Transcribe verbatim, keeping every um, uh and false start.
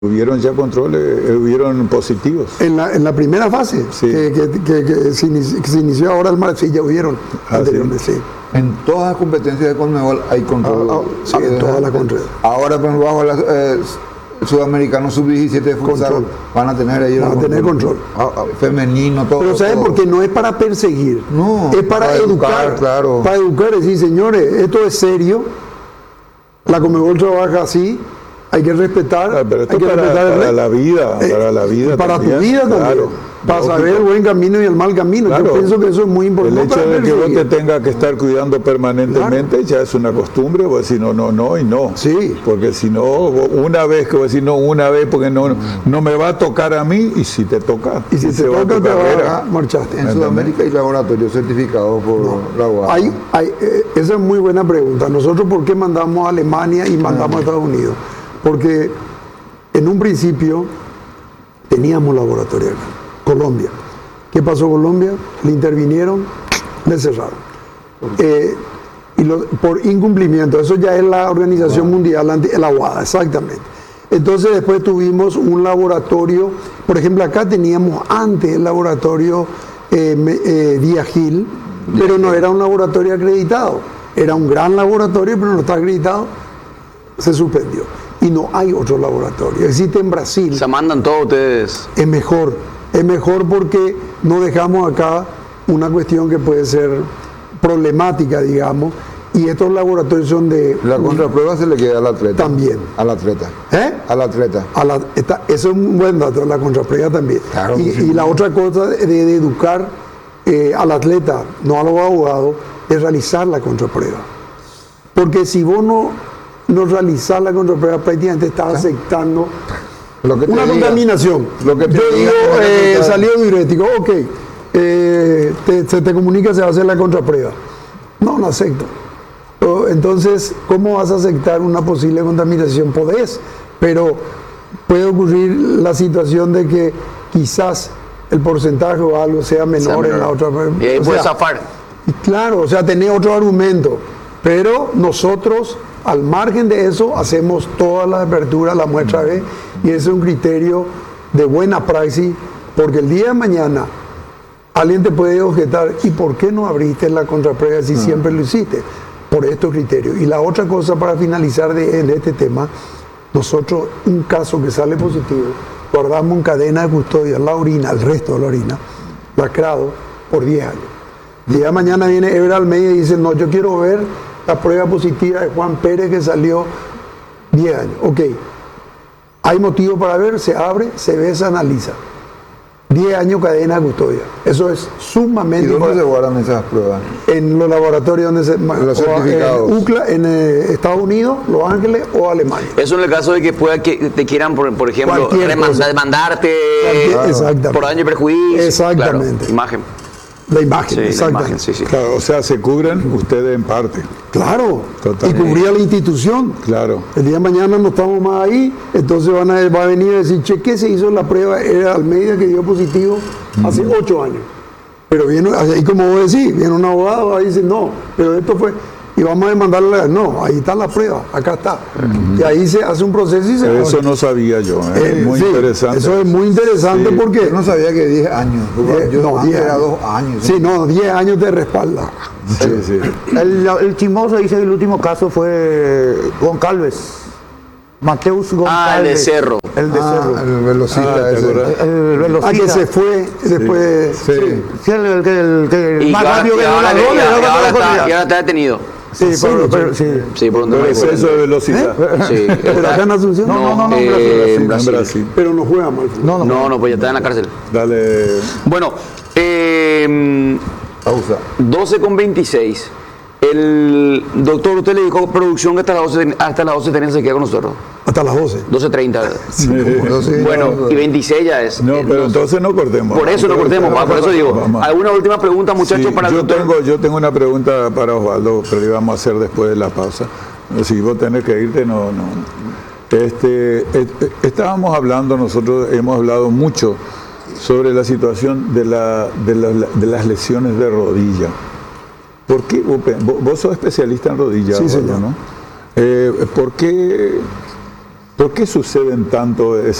Hubieron ya controles, hubieron positivos. En la, en la primera fase, sí. que, que, que, que, se inició, que se inició ahora el mar, sí, ya hubieron ah, anteriormente, sí. sí. En todas las competencias de Conmebol hay control. Ah, ah, sí, en todas las controles. Ahora, por ejemplo, bajo los eh, sudamericanos sub diecisiete de futsal van a tener ahí van a tener control. Ah, ah, femenino, todo. Pero ¿sabes por qué? No es para perseguir, no, es para, para educar, educar, claro. Para educar, decir, señores, esto es serio, la Conmebol trabaja así, hay que respetar, ah, pero esto hay que para, respetar para la vida, eh, para la vida para también, tu vida también, claro. Para saber el buen camino y el mal camino. Claro. Yo pienso que eso es muy importante. El hecho de que vos te tengas que estar cuidando permanentemente, claro, ya es una costumbre, vos decís no, no, no y no. Sí. Porque si no, una vez que vos decís no, una vez porque no, no me va a tocar a mí, y si te toca, y si te toca, te va a marchaste. En Sudamérica hay laboratorios certificados por no. la U A. Hay, hay, eh, esa es muy buena pregunta. Nosotros, ¿por qué mandamos a Alemania y mandamos ah. a Estados Unidos? Porque en un principio teníamos laboratorio acá, Colombia. ¿Qué pasó en Colombia? Le intervinieron, le cerraron. Eh, y lo, por incumplimiento, eso ya es la Organización wow. Mundial, la U A D A, exactamente. Entonces después tuvimos un laboratorio, por ejemplo acá teníamos antes el laboratorio eh, eh, Díaz Gil, pero no era un laboratorio acreditado. Era un gran laboratorio, pero no está acreditado, se suspendió. Y no hay otro laboratorio. Existe en Brasil. Se mandan todos ustedes. Es mejor, es mejor porque no dejamos acá una cuestión que puede ser problemática, digamos, y estos laboratorios son de... La contraprueba se le queda al atleta. También. Al atleta. ¿Eh? Al atleta. A la, está, eso es un buen dato, la contraprueba también. Claro, y, sí. y la otra cosa de, de educar eh, al atleta, no a los abogados, es realizar la contraprueba. Porque si vos no... no realizar la contraprueba, prácticamente estás aceptando lo que una diga, contaminación. Lo que Yo digo, eh, salió diurético, ok, eh, te, se te comunica, se va a hacer la contraprueba. No, no acepto. Entonces, ¿cómo vas a aceptar una posible contaminación? Podés, pero puede ocurrir la situación de que quizás el porcentaje o algo sea menor, sea menor. en la otra. Y ahí puedes zafar. Claro, o sea, tener otro argumento. Pero nosotros, al margen de eso, hacemos todas las aperturas, la muestra B, y ese es un criterio de buena praxis, porque el día de mañana alguien te puede objetar, ¿y por qué no abriste la contraprueba si ah. siempre lo hiciste? Por estos criterios. Y la otra cosa, para finalizar de, en este tema, nosotros, un caso que sale positivo, guardamos en cadena de custodia la orina, el resto de la orina, lacrado, por diez años. El día de mañana viene Ever Almeida y dice, no, yo quiero ver la prueba positiva de Juan Pérez que salió diez años. Ok, hay motivo para ver, se abre, se ve, se analiza. diez años cadena de custodia. Eso es sumamente... ¿Y dónde importante. se guardan esas pruebas? En los laboratorios donde se... Los certificados. En U C L A, en eh, Estados Unidos, Los Ángeles o Alemania. Eso en el caso de que pueda que te quieran, por, por ejemplo, demandarte claro. por daño y perjuicio. Exactamente. Claro, imagen. La imagen, sí, exactamente. La imagen, sí, sí. Claro, o sea, se cubren ustedes en parte. Claro, totalmente. Y cubría la institución. Claro. El día de mañana no estamos más ahí, entonces van a, va a venir a decir, che, ¿qué se hizo en la prueba? Era Almeida que dio positivo hace mm. ocho años. Pero viene, ahí como vos decís, viene un abogado y dice, no, pero esto fue... Y vamos a demandarle, no, ahí está la prueba, acá está. Uh-huh. Y ahí se hace un proceso y se... Eso no sabía yo, ¿eh? Eh, muy sí, interesante. Eso es muy interesante sí. porque... Yo no sabía que diez años. Yo yo no, diez era años. dos años. Sí, no, diez años de respalda. Sí, sí. El, el chismoso dice que el último caso fue Goncalves. Mateus Goncalves. Ah, el de Cerro. El de ah, Cerro. El velocista ah, ese. El, el velocista. Ah, que se fue después... Sí. sí. sí el, el, el, el, el más rápido que la gol. Y ahora está detenido. Sí, sí, por, pero, sí. sí, por donde no es eso de velocidad. ¿Eh? Sí. ¿Pero acá en Asunción? No, no, no, no, eh, en, Brasil, Brasil. en Brasil. Pero no juega mal. No, no, no, no, pues ya está en la cárcel. Dale. Bueno, eh, pausa. doce con veintiséis. El doctor, usted le dijo producción que hasta las doce, hasta las doce tenía se queda con nosotros. Hasta las doce. doce treinta. Sí. Bueno, y veintiséis ya es. No, eh, pero no, entonces no cortemos. Por eso no cortemos, va, por eso digo. Vamos. ¿Alguna última pregunta, muchachos, sí, para el yo doctor? tengo, yo tengo una pregunta para Osvaldo, pero la vamos a hacer después de la pausa. Si vos tenés que irte, no, no. Este, eh, estábamos hablando, nosotros hemos hablado mucho sobre la situación de, la, de, la, de las lesiones de rodilla. ¿Por qué? Vos, vos sos especialista en rodillas, sí, Osvaldo, ¿no? Eh, ¿Por qué ¿Por qué suceden tanto